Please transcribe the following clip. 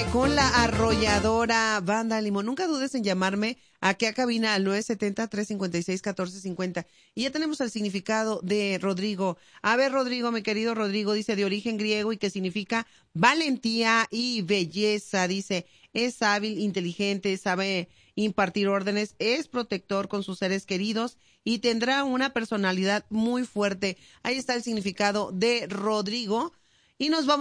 con la arrolladora Banda Limón. Nunca dudes en llamarme aquí a cabina al 970-356-1450. Y ya tenemos el significado de Rodrigo. A ver, Rodrigo, mi querido Rodrigo, dice de origen griego y que significa valentía y belleza. Dice, es hábil, inteligente, sabe impartir órdenes, es protector con sus seres queridos y tendrá una personalidad muy fuerte. Ahí está el significado de Rodrigo. Y nos vamos